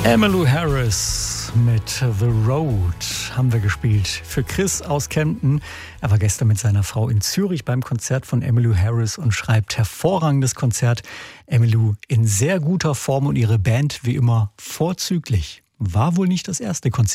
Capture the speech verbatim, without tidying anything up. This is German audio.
Emmylou Harris mit The Road haben wir gespielt. Für Chris aus Kempten. Er war gestern mit seiner Frau in Zürich beim Konzert von Emmylou Harris und schreibt: hervorragendes Konzert. Emmylou in sehr guter Form und ihre Band wie immer vorzüglich. War wohl nicht das erste Konzert.